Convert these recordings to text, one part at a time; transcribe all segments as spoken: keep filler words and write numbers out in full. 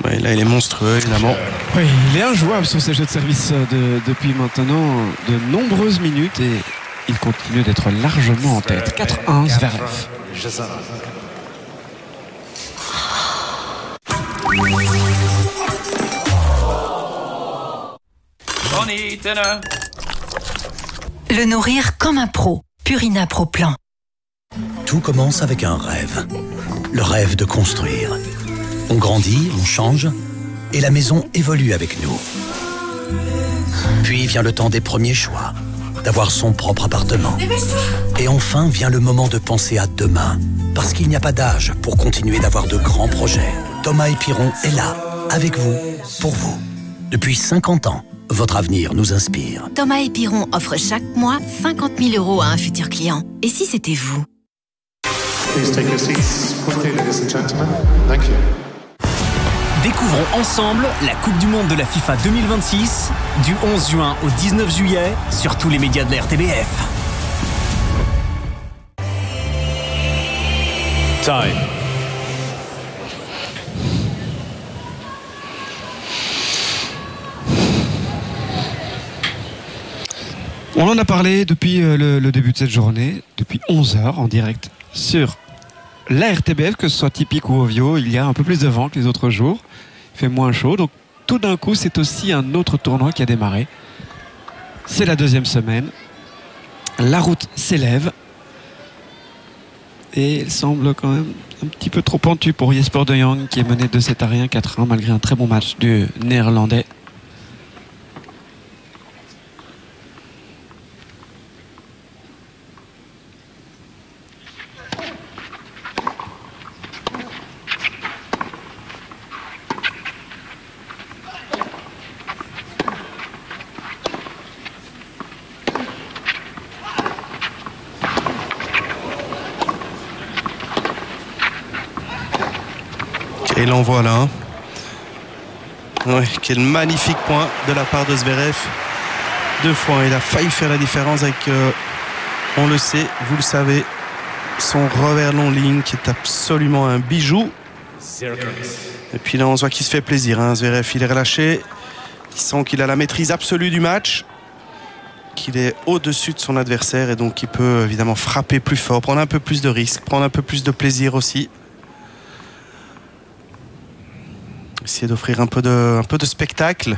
Ouais, là, il est monstrueux, évidemment. Oui, il est injouable sur ces jeux de service de, depuis maintenant de nombreuses minutes et il continue d'être largement en tête. quatre un, Zverev. Le nourrir comme un pro. Purina Pro Plan. Tout commence avec un rêve. Le rêve de construire. On grandit, on change, et la maison évolue avec nous. Puis vient le temps des premiers choix, d'avoir son propre appartement. Et enfin vient le moment de penser à demain, parce qu'il n'y a pas d'âge pour continuer d'avoir de grands projets. Thomas Épiron est là, avec vous, pour vous. Depuis cinquante ans, votre avenir nous inspire. Thomas Épiron offre chaque mois cinquante mille euros à un futur client. Et si c'était vous? Please take your seats quickly, ladies and gentlemen. Thank you. Découvrons ensemble la Coupe du Monde de la FIFA deux mille vingt-six du onze juin au dix-neuf juillet sur tous les médias de la R T B F. Time. On en a parlé depuis le, le début de cette journée, depuis onze heures en direct sur la R T B F, que ce soit typique ou Ovio. Il y a un peu plus de vent que les autres jours, il fait moins chaud, donc tout d'un coup c'est aussi un autre tournoi qui a démarré. C'est la deuxième semaine, la route s'élève et il semble quand même un petit peu trop pentu pour Jesper de Jong, qui est mené de sept à rien, quatre un, malgré un très bon match du néerlandais. Et l'envoie là. Hein. Ouais, quel magnifique point de la part de Zverev. Deux fois, il a failli faire la différence avec, euh, on le sait, vous le savez, son revers long ligne qui est absolument un bijou. Et puis là, on voit qu'il se fait plaisir. Hein. Zverev, il est relâché. Il sent qu'il a la maîtrise absolue du match, qu'il est au-dessus de son adversaire et donc il peut évidemment frapper plus fort, prendre un peu plus de risques, prendre un peu plus de plaisir aussi. Essayer d'offrir un peu de, un peu de spectacle.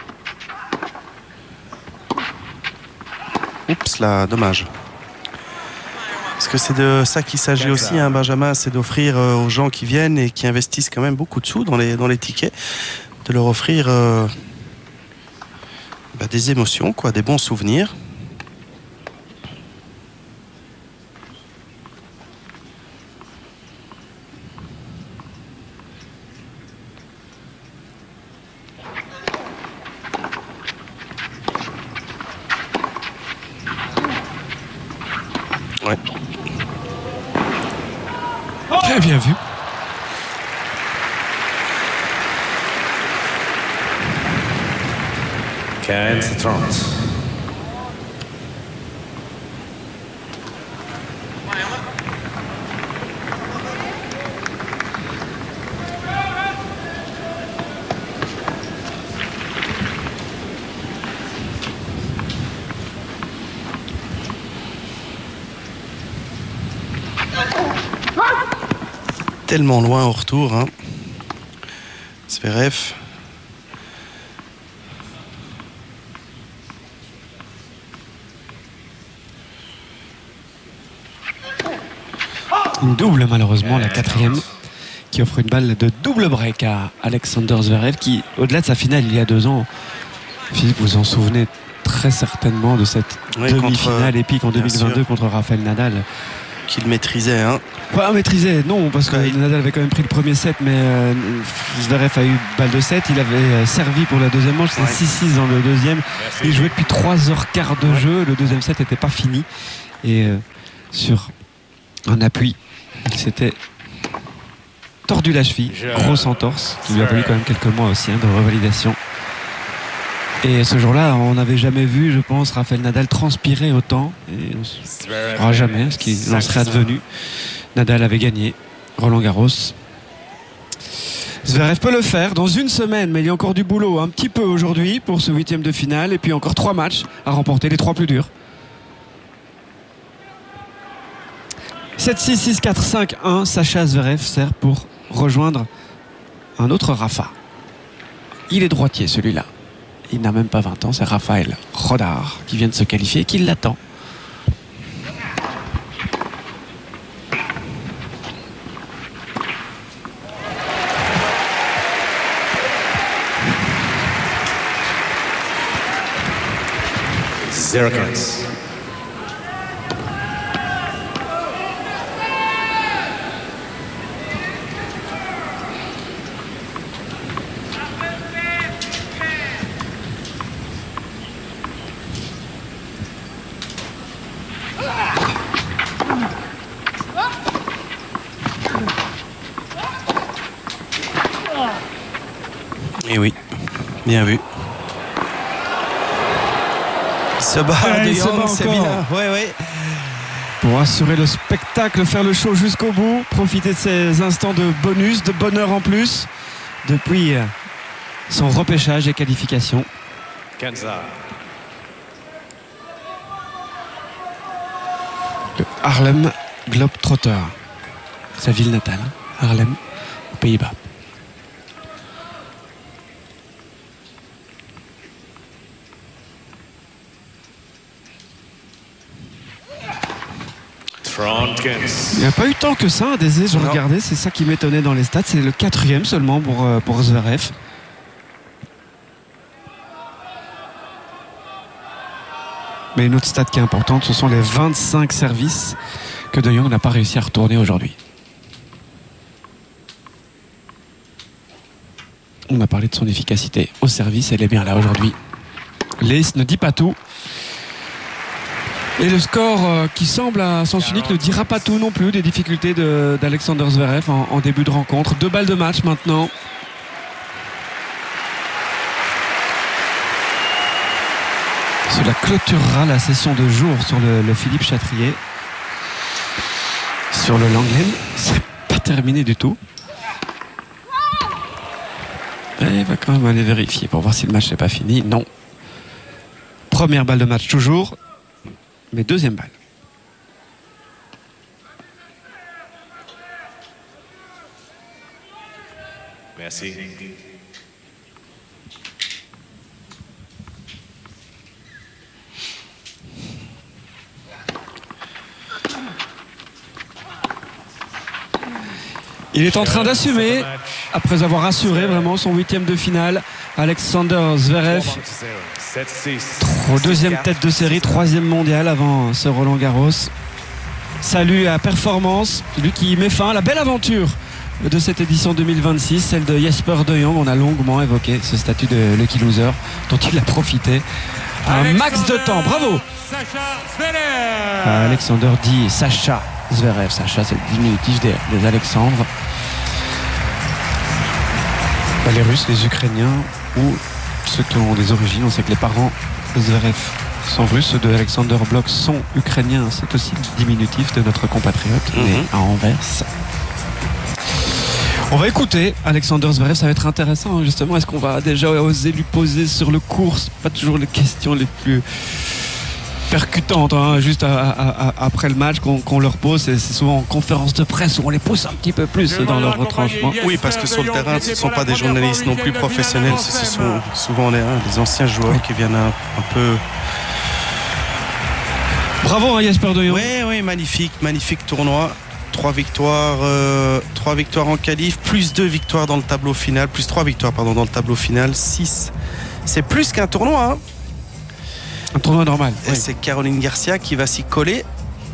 Oups là, dommage. Parce que c'est de ça qu'il s'agit aussi, hein, Benjamin, c'est d'offrir euh, aux gens qui viennent et qui investissent quand même beaucoup de sous dans les, dans les tickets, de leur offrir euh, bah, des émotions, quoi, des bons souvenirs. Ouais. Très bien vu. quinze trente. Tellement loin au retour, hein. Zverev. Une double, malheureusement, la quatrième, qui offre une balle de double break à Alexander Zverev, qui, au-delà de sa finale il y a deux ans, Philippe, vous en souvenez très certainement de cette oui, demi-finale épique en deux mille vingt-deux contre Rafael Nadal. Qu'il maîtrisait, hein. Pas maîtrisé, non, parce que ouais. Nadal avait quand même pris le premier set, mais euh, Zverev a eu balle de sept. Il avait euh, servi pour la deuxième manche, c'était ouais. six six dans le deuxième. Merci. Il jouait depuis trois heures quinze de ouais. jeu. Le deuxième set n'était pas fini. Et euh, sur un appui, il s'était tordu la cheville, Je... grosse entorse, qui lui a valu quand même quelques mois aussi hein, de revalidation. Et ce jour-là, on n'avait jamais vu, je pense, Rafael Nadal transpirer autant. Et on ne saura jamais ce qu'il en serait advenu. Nadal avait gagné Roland Garros. Zverev peut le faire dans une semaine, mais il y a encore du boulot un petit peu aujourd'hui pour ce huitième de finale. Et puis encore trois matchs à remporter, les trois plus durs. sept six, six quatre, cinq un. Sacha Zverev sert pour rejoindre un autre Rafa. Il est droitier celui-là. Il n'a même pas vingt ans, c'est Raphaël Rodard qui vient de se qualifier et qui l'attend. Zero points. Et oui, bien vu. Il se bat, Ouais, De il se Jong, bat c'est encore. bien. Ouais, ouais. Pour assurer le spectacle, faire le show jusqu'au bout, profiter de ces instants de bonus, de bonheur en plus, depuis son repêchage et qualification. Kansas. Le Haarlem Globetrotter, sa ville natale, Haarlem, aux Pays-Bas. Il n'y a pas eu tant que ça, des je Non. regardais, c'est ça qui m'étonnait dans les stats. C'est le quatrième seulement pour, euh, pour Zverev. Mais une autre stat qui est importante, ce sont les vingt-cinq services que De Jong n'a pas réussi à retourner aujourd'hui. On a parlé de son efficacité au service, elle est bien là aujourd'hui. L'ace ne dit pas tout. Et le score euh, qui semble à sens unique ne dira pas tout non plus des difficultés de- d'Alexander Zverev en, en début de rencontre. Deux balles de match maintenant. Cela clôturera la session de jour sur le, le Philippe Chatrier. Sur le Langlen, c'est pas terminé du tout. Et il va quand même aller vérifier pour voir si le match n'est pas fini. Non. Première balle de match toujours. Mais deuxième balle. Merci. Il est en train d'assumer, après avoir assuré vraiment son huitième de finale, Alexander Zverev, au deuxième tête de série, troisième mondial avant ce Roland Garros. Salut à performance, lui qui met fin à la belle aventure de cette édition deux mille vingt-six, celle de Jesper De Jong. On a longuement évoqué ce statut de lucky loser dont il a profité. Un max de temps, bravo. Alexander dit Sacha Zverev. Sacha, c'est le diminutif des, des Alexandres. Bah, les Russes, les Ukrainiens ou ceux qui ont des origines. On sait que les parents de Zverev sont russes, ceux de Alexander Blok sont ukrainiens. C'est aussi le diminutif de notre compatriote Mhm. né à Anvers. On va écouter Alexander Zverev, ça va être intéressant hein, justement. Est-ce qu'on va déjà oser lui poser sur le cours pas toujours les questions les plus percutantes hein, juste à, à, à, après le match qu'on qu'on leur pose, c'est c'est souvent en conférence de presse où on les pousse un petit peu plus dans leur retranchement. Oui, parce que sur le terrain, ce ne sont pas des journalistes non plus professionnels, ce sont souvent les, hein, des anciens joueurs qui viennent un, un peu... Bravo hein, Jesper De Jong. Oui, oui, magnifique, magnifique tournoi. Trois victoires, euh, trois victoires en qualif, plus deux victoires dans le tableau final, plus trois victoires pardon dans le tableau final, six. C'est plus qu'un tournoi. Hein. Un tournoi normal. Et Oui. c'est Caroline Garcia qui va s'y coller.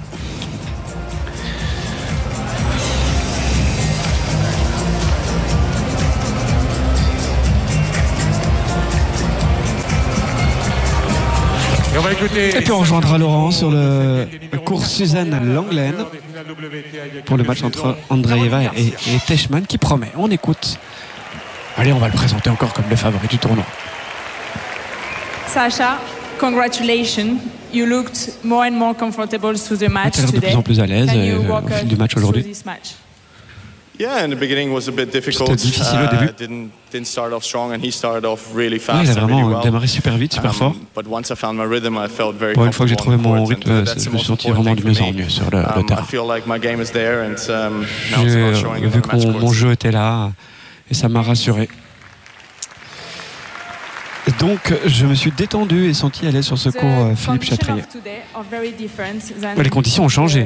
Et puis on rejoindra Laurent sur le, le cours Suzanne Langlen pour le match entre Andreeva et, et Teichmann qui promet. On écoute. Allez, on va le présenter encore comme le favori du tournoi. Sasha, congratulations. You looked more and more comfortable through the match Il a l'air de today. plus en plus à l'aise Can euh, you walk au fil us du match through aujourd'hui. this match? Yeah, in the beginning was a bit difficult. C'était difficile au début. Uh, didn't didn't start off strong and he started off really fast. Ouais, il a and really vraiment well. démarré super vite, super fort. Um, but once I found my rhythm, I felt very Bon, une fois que j'ai trouvé mon comfortable rythme, on court, and je that's me the suis senti most vraiment de important mieux en thing mieux for sur le, me. le Um, terrain. I feel like my game is there and um, now it's J'ai about showing euh, it vu on que the match mon, courts. mon jeu était là et ça m'a rassuré. Donc je me suis détendu et senti aller sur ce cours euh, Philippe Chatrier. Les conditions ont changé.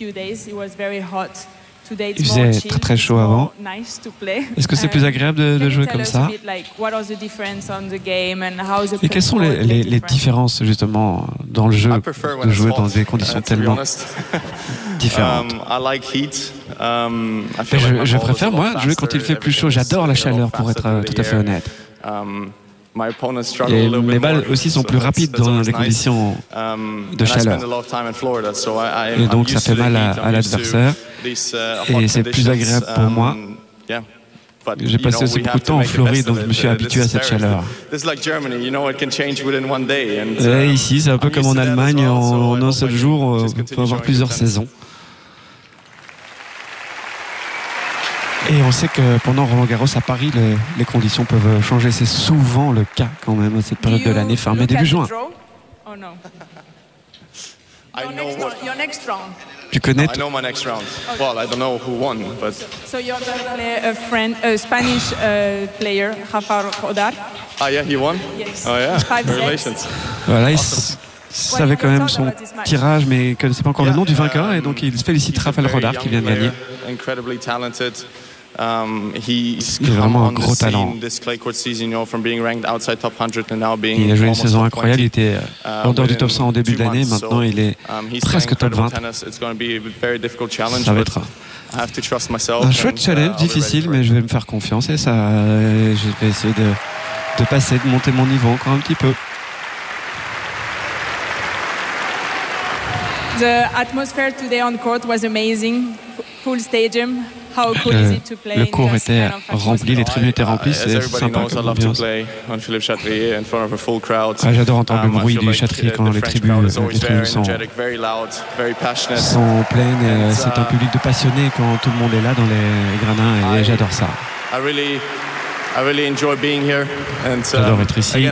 Il faisait très très chaud avant. Est-ce que c'est plus agréable de, de jouer comme ça? Et quelles sont les, les, les différences justement dans le jeu de jouer dans des conditions tellement différentes? Mais je, je préfère moi jouer quand il fait plus chaud. J'adore la chaleur pour être euh, tout à fait honnête. Et mes balles aussi sont plus rapides dans des conditions de chaleur. Et donc ça fait mal à, à l'adversaire. Et c'est plus agréable pour moi. J'ai passé aussi beaucoup de temps en Floride, donc je me suis habitué à cette chaleur. Et ici, c'est un peu comme en Allemagne, en, en un seul jour, on peut avoir plusieurs saisons. Et on sait que pendant Roland Garros à Paris, le, les conditions peuvent changer. C'est souvent le cas quand même à cette période de l'année, fin mai, début juin. Oh no. Your next, your next round. Tu connais? I know my next round. Well, I don't know who won, but. So you're going to play a, friend, a Spanish uh, player, Rafa Rodar. Ah yeah, he won. Yes. Oh yeah. Five Congratulations. Voilà, il savait quand même son tirage, mais il ne connaissait pas encore le nom du vainqueur, et donc il félicite Raphaël Rodar qui vient de gagner. Incredibly talented. Um, he's il est vraiment un gros talent. Il a joué une saison incroyable, il était en dehors du top cent en début de l'année, maintenant il est presque top vingt. Ça va être un chouette challenge, difficile, mais je vais me faire confiance et ça, je vais essayer de, de passer, de monter mon niveau encore un petit peu. The atmosphere today on court was amazing. Full stadium. How cool le, is it to play le cours in this était kind of rempli, les tribunes étaient remplies, c'est sympa comme ambiance. Ah, j'adore entendre le bruit du Chatrier quand les tribunes, les tribunes sont, sont pleines. Et c'est un public de passionnés quand tout le monde est là dans les gradins et j'adore ça. J'adore être ici.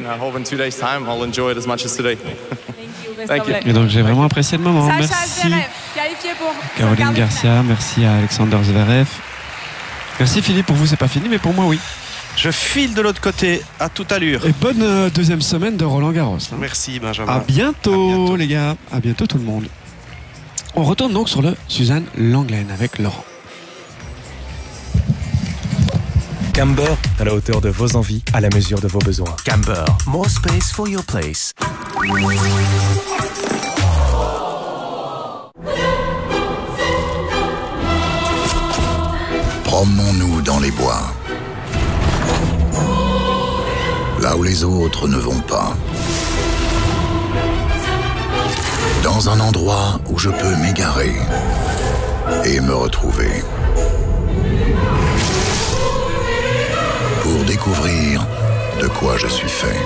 Et donc j'ai vraiment apprécié le moment. Merci Caroline Garcia, merci à Alexander Zverev. Merci Philippe, pour vous c'est pas fini, mais pour moi oui. Je file de l'autre côté à toute allure. Et bonne euh, deuxième semaine de Roland Garros. Hein. Merci Benjamin. À bientôt, à bientôt les gars, à bientôt tout le monde. On retourne donc sur le Suzanne Lenglen avec Laurent. Camber, à la hauteur de vos envies, à la mesure de vos besoins. Camber, more space for your place. Promenons-nous dans les bois. Là où les autres ne vont pas. Dans un endroit où je peux m'égarer et me retrouver. Pour découvrir de quoi je suis fait.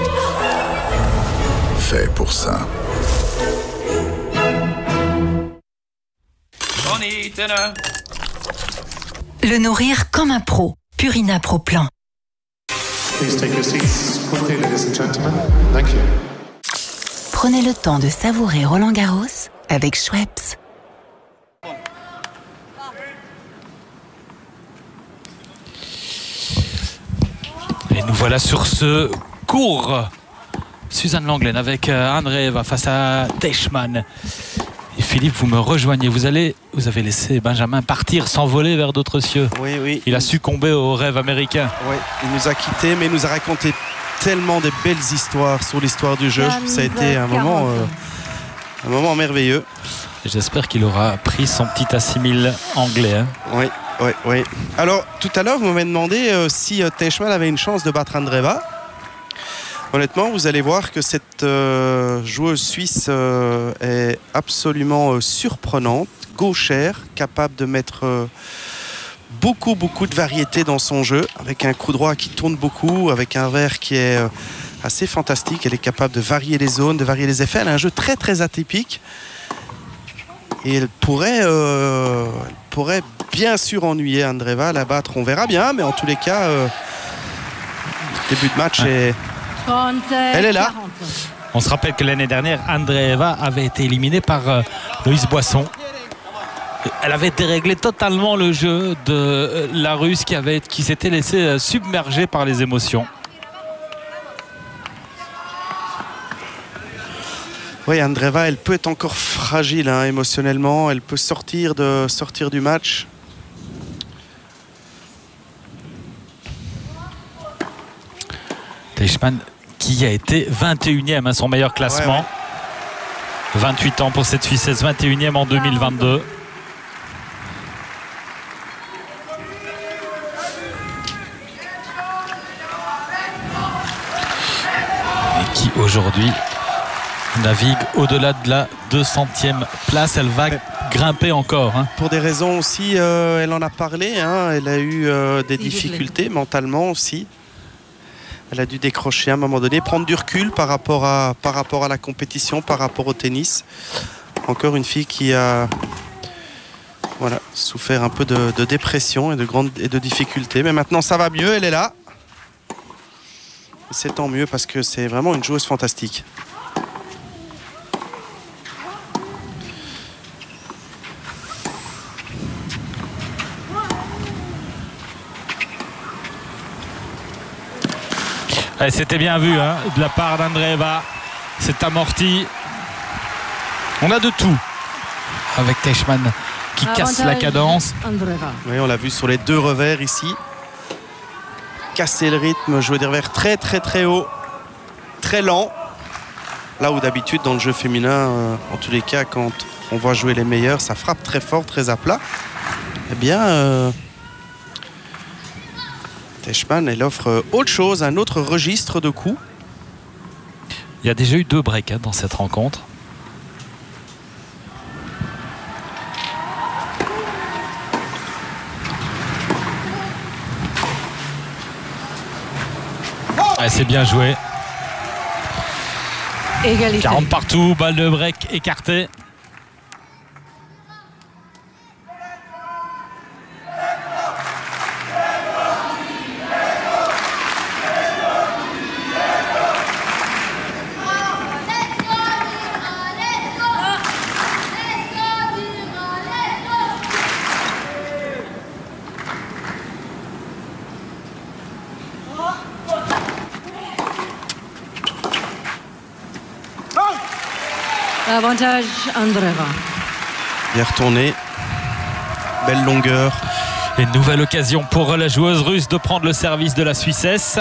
Fait pour ça. Le nourrir comme un pro. Purina Pro Plan. Please take your seats quickly, ladies and gentlemen. Thank you. Prenez le temps de savourer Roland Garros avec Schweppes. Et nous voilà sur ce cours. Suzanne Lenglen avec André va face à Teichmann. Et Philippe, vous me rejoignez. Vous, allez, vous avez laissé Benjamin partir, s'envoler vers d'autres cieux. Oui, oui. Il a succombé au rêve américain. Oui, il nous a quittés, mais il nous a raconté tellement de belles histoires sur l'histoire du jeu. Ça a été un moment, euh, un moment merveilleux. J'espère qu'il aura pris son petit assimile anglais. Hein. Oui, oui, oui. Alors, tout à l'heure, vous m'avez demandé euh, si euh, Teichmann avait une chance de battre Andreeva. Honnêtement, vous allez voir que cette euh, joueuse suisse euh, est absolument euh, surprenante, gauchère, capable de mettre euh, beaucoup, beaucoup de variété dans son jeu, avec un coup droit qui tourne beaucoup, avec un revers qui est euh, assez fantastique. Elle est capable de varier les zones, de varier les effets. Elle a un jeu très, très atypique. Et elle pourrait, euh, elle pourrait bien sûr ennuyer Andreeva, la battre, on verra bien, mais en tous les cas, euh, le début de match, est... elle est là. On se rappelle que l'année dernière, Andreeva avait été éliminée par euh, Loïs Boisson. Elle avait déréglé totalement le jeu de euh, la Russe qui, avait, qui s'était laissée euh, submerger par les émotions. Oui, Andreeva, elle peut être encore fragile hein, émotionnellement. Elle peut sortir, de, sortir du match. Teichmann qui a été vingt et unième à son meilleur classement. Ouais, ouais. vingt-huit ans pour cette Suissesse, vingt et unième en deux mille vingt-deux. Et qui aujourd'hui navigue au-delà de la deux centième place. Elle va grimper encore. Hein. Pour des raisons aussi, euh, elle en a parlé. Hein. Elle a eu euh, des difficultés mentalement aussi. Elle a dû décrocher à un moment donné, prendre du recul par rapport à, par rapport à la compétition, par rapport au tennis. Encore une fille qui a voilà, souffert un peu de, de dépression et de, grandes, et de difficultés. Mais maintenant, ça va mieux. Elle est là. C'est tant mieux parce que c'est vraiment une joueuse fantastique. C'était bien vu hein, de la part d'Andreeva. C'est amorti. On a de tout avec Teichmann qui casse la cadence. Oui, on l'a vu sur les deux revers ici. Casser le rythme, jouer des revers très très très haut, très lent. Là où d'habitude dans le jeu féminin, euh, en tous les cas, quand on voit jouer les meilleurs, ça frappe très fort, très à plat. Eh bien... Euh Teichmann, elle offre autre chose, un autre registre de coups. Il y a déjà eu deux breaks hein, dans cette rencontre. Ah, c'est bien joué. Égalité. quarante partout, balle de break écartée. Avantage Andreeva. Bien retourné. Belle longueur. Et nouvelle occasion pour la joueuse russe de prendre le service de la Suissesse.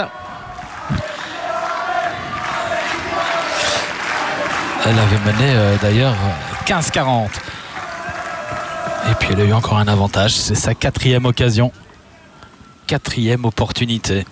Elle avait mené euh, d'ailleurs quinze quarante. Et puis elle a eu encore un avantage. C'est sa quatrième occasion. Quatrième opportunité.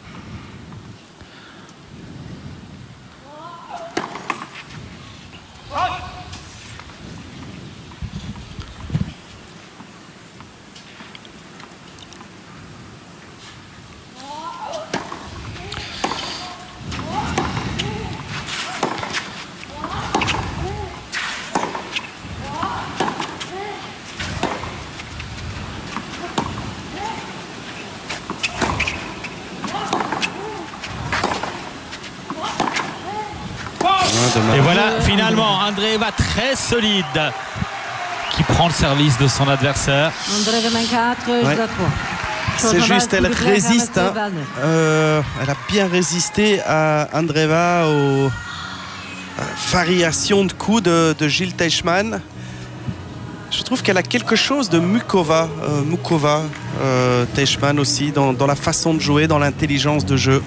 Et voilà finalement Andreeva très solide qui prend le service de son adversaire. Ouais. C'est juste, elle résiste. Hein. Euh, elle a bien résisté à Andreeva aux variations de coups de, de Jil Teichmann. Je trouve qu'elle a quelque chose de Mukova, euh, Mukova euh, Teichmann aussi, dans, dans la façon de jouer, dans l'intelligence de jeu.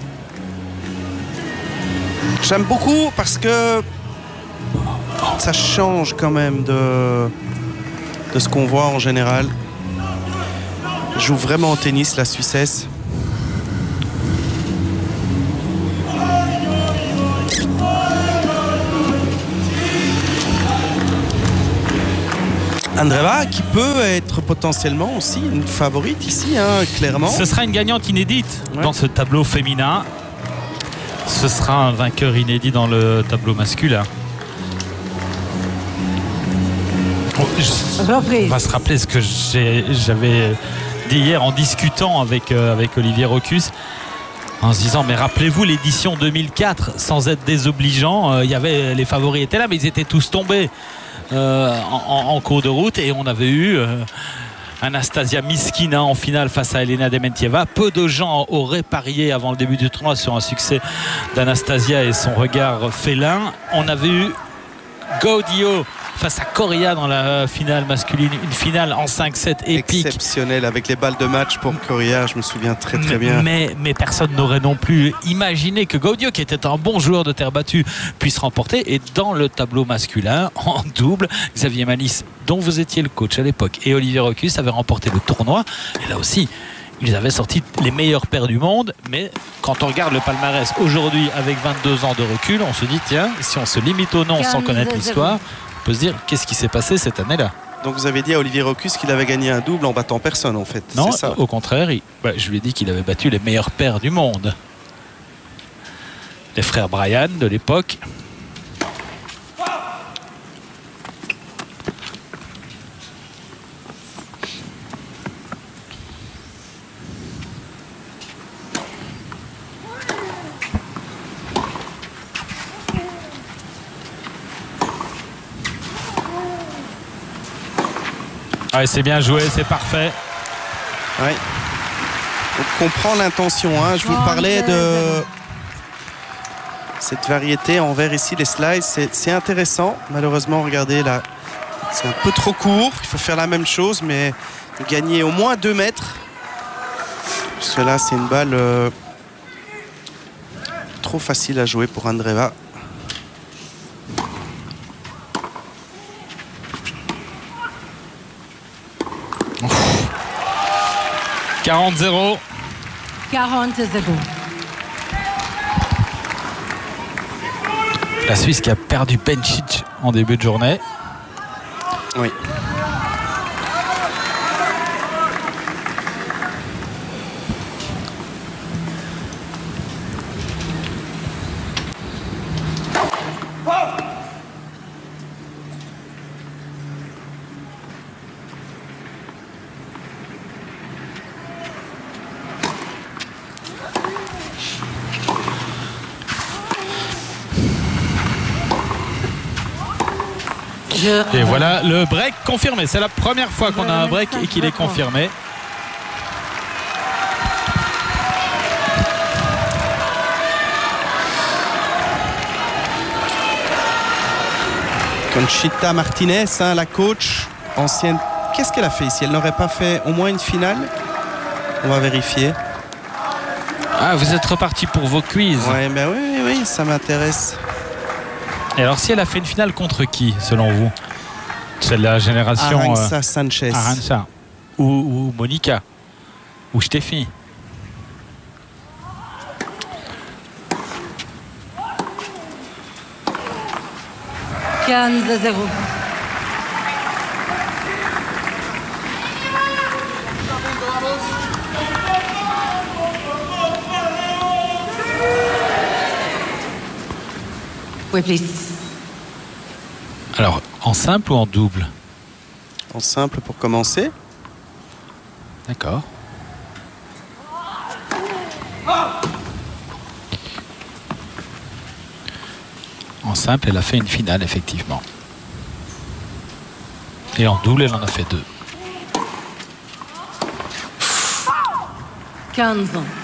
J'aime beaucoup parce que ça change quand même de, de ce qu'on voit en général. Elle joue vraiment au tennis, la Suissesse. Andreeva qui peut être potentiellement aussi une favorite ici, hein, clairement. Ce sera une gagnante inédite ouais. dans ce tableau féminin. Ce sera un vainqueur inédit dans le tableau masculin. on va se rappeler ce que j'avais dit hier en discutant avec, euh, avec Olivier Rocus, en se disant mais rappelez-vous l'édition deux mille quatre, sans être désobligeant, il euh, y avait, les favoris étaient là mais ils étaient tous tombés euh, en, en cours de route et on avait eu euh, Anastasia Miskina en finale face à Elena Dementieva. Peu de gens auraient parié avant le début du tournoi sur un succès d'Anastasia et son regard félin. On avait eu Gaudio face à Coria dans la finale masculine, une finale en cinq sept épique. Exceptionnelle avec les balles de match pour Coria, je me souviens très très bien. Mais, mais personne n'aurait non plus imaginé que Gaudio, qui était un bon joueur de terre battue, puisse remporter. Et dans le tableau masculin, en double, Xavier Malice, dont vous étiez le coach à l'époque, et Olivier Rocus avaient remporté le tournoi. Et là aussi, ils avaient sorti les meilleurs paires du monde, mais quand on regarde le palmarès aujourd'hui avec vingt-deux ans de recul, on se dit tiens, si on se limite au nom sans connaître l'histoire, on peut se dire qu'est-ce qui s'est passé cette année-là. Donc vous avez dit à Olivier Rocus qu'il avait gagné un double en battant personne en fait. Non, ça. Au contraire, il, bah, je lui ai dit qu'il avait battu les meilleurs paires du monde. Les frères Bryan de l'époque. Ouais, c'est bien joué, c'est parfait. Ouais. On comprend l'intention. Hein. Je vous parlais de cette variété envers ici les slides. C'est intéressant. Malheureusement, regardez là, c'est un peu trop court. Il faut faire la même chose, mais gagner au moins deux mètres. Parce que là, c'est une balle euh, trop facile à jouer pour Andreeva. quarante zéro. quarante zéro. La Suisse qui a perdu Pencic en début de journée. Oui. Et voilà le break confirmé. C'est la première fois qu'on a un break et qu'il est confirmé. Conchita Martinez, hein, la coach ancienne. Qu'est-ce qu'elle a fait ici? Elle n'aurait pas fait au moins une finale? On va vérifier. Ah, vous êtes reparti pour vos quiz. Ouais, ben oui, oui, ça m'intéresse. Et alors, si elle a fait une finale contre qui, selon vous? C'est de la génération Arantxa euh, Sanchez. Arantxa. Ou, ou Monica. Ou Steffi. quinze zéro. Oui, please. Alors, en simple ou en double? En simple pour commencer. D'accord. En simple, elle a fait une finale, effectivement. Et en double, elle en a fait deux. quinze ans.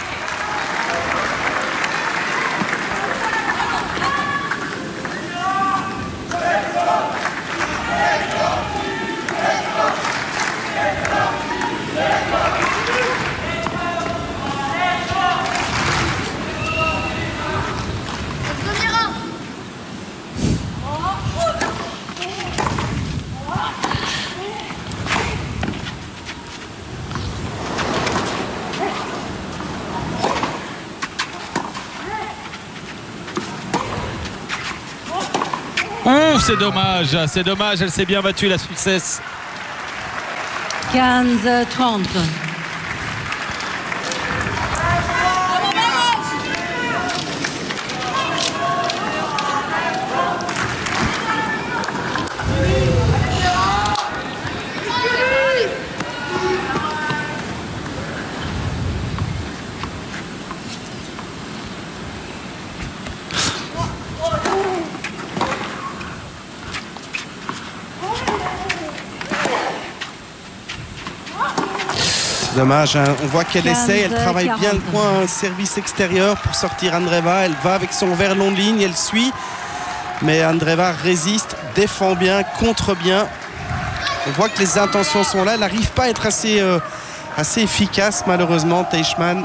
C'est dommage, c'est dommage, elle s'est bien battue, la Suissesse. quinze trente. Dommage, hein. On voit qu'elle essaie, elle travaille bien le coin, un service extérieur pour sortir Andreeva. Elle va avec son verre long de ligne, elle suit. Mais Andreeva résiste, défend bien, contre bien. On voit que les intentions sont là. Elle n'arrive pas à être assez, euh, assez efficace, malheureusement, Teichmann.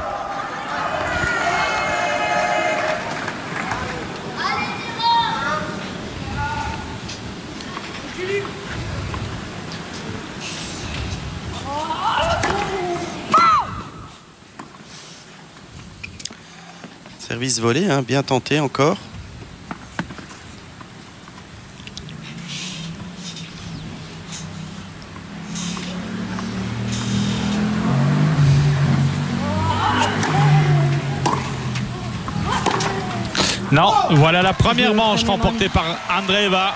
Service volé, hein, bien tenté encore. Non, voilà la première manche remportée par Andreeva.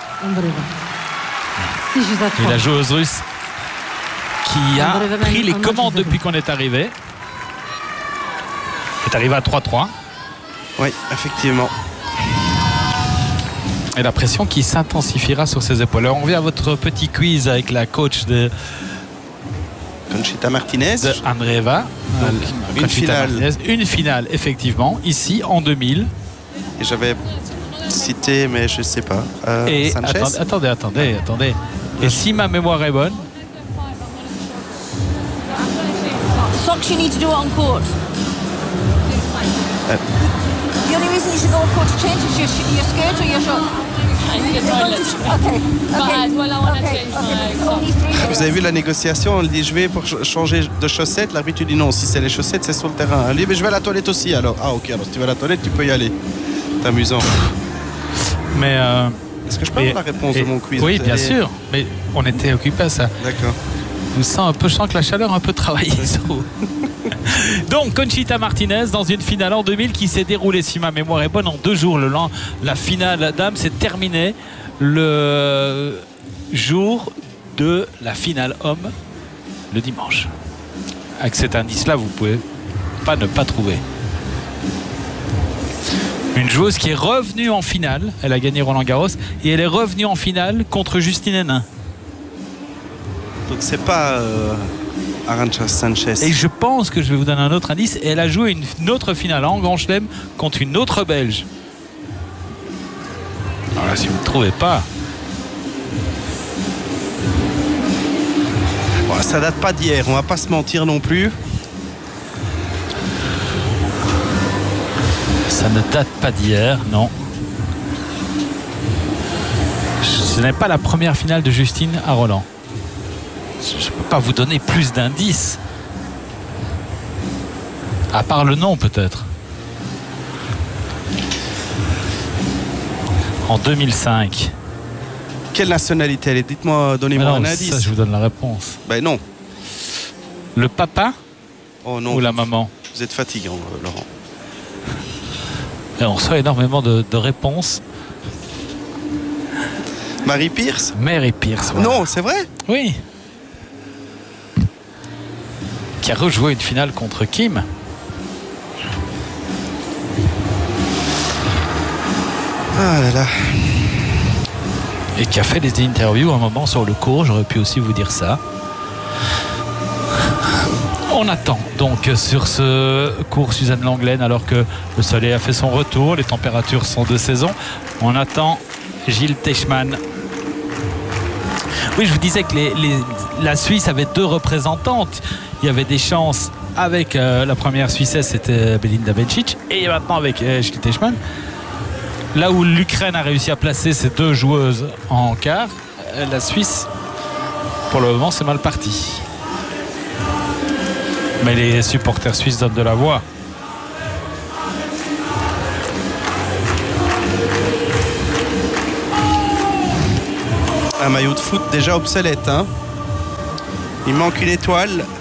Et la joueuse russe qui a pris les commandes depuis qu'on est arrivé. Est arrivé à trois trois. Oui, effectivement. Et la pression qui s'intensifiera sur ses épaules. Alors on revient à votre petit quiz avec la coach de Conchita Martinez. De Andreeva. Donc, une Conchita finale. Martinez. Une finale, effectivement, ici en deux mille. Et j'avais cité, mais je ne sais pas. Euh, Et Sanchez. attendez, attendez, attendez, attendez. Et si ma mémoire est bonne. Socks you need to do on court. Euh. The only reason you should go on court to change is your, your skirt or your shorts. Okay. Okay. Okay. Vous avez vu la négociation, on dit je vais pour ch- changer de chaussettes. L'arbitre dit non, si c'est les chaussettes, c'est sur le terrain. Elle dit mais je vais à la toilette aussi alors. Ah ok, alors si tu vas à la toilette, tu peux y aller. C'est amusant. Mais euh, est-ce que je peux avoir la réponse et, de mon quiz? Oui, bien avez... sûr. Mais on était occupé à ça. D'accord. Je sens un peu, je sens que la chaleur a un peu travaillé. Donc Conchita Martinez dans une finale en deux mille qui s'est déroulée, si ma mémoire est bonne, en deux jours. Le lent, la finale dame s'est terminée le jour de la finale homme, le dimanche. Avec cet indice-là, vous pouvez pas ne pas trouver. Une joueuse qui est revenue en finale. Elle a gagné Roland Garros et elle est revenue en finale contre Justine Henin. Donc c'est pas euh, Arantxa Sanchez. Et je pense que je vais vous donner un autre indice. Et elle a joué une, une autre finale en Grand Chelem contre une autre Belge. Alors là, si vous ne trouvez pas. Bon, ça date pas d'hier, on va pas se mentir non plus. Ça ne date pas d'hier, non. Ce n'est pas la première finale de Justine à Roland. Je ne peux pas vous donner plus d'indices. À part le nom, peut-être. En deux mille cinq. Quelle nationalité elle est? Dites-moi, donnez-moi non, un indice. Ça, je vous donne la réponse. Ben non. Le papa oh non, ou la maman? Vous êtes fatigant, euh, Laurent. Et on reçoit énormément de, de réponses. Mary Pierce? Mary Pierce, voilà. Non, c'est vrai? Oui. Qui a rejoué une finale contre Kim. Ah là là. Et qui a fait des interviews un moment sur le court, j'aurais pu aussi vous dire ça. On attend donc sur ce cours Suzanne Lenglen alors que le soleil a fait son retour, les températures sont de saison. On attend Gilles Teichmann. Oui, je vous disais que les, les, la Suisse avait deux représentantes. Il y avait des chances avec euh, la première Suissesse, c'était Belinda Bencic, et maintenant avec euh, Gilles Teichmann. Là où l'Ukraine a réussi à placer ses deux joueuses en quart, la Suisse, pour le moment, c'est mal parti. Mais les supporters suisses donnent de la voix. Un maillot de foot déjà obsolète, hein. Il manque une étoile